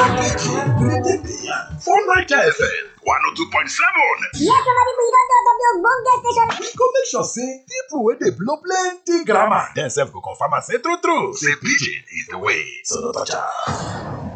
PG rated for Naija FM 102.7. Yes, somebody we don talk of the ogbonge station. We go make sure say people wey dey blow plenty grammar dem sef go confirm am say true say pidgin is the way, so no touch am.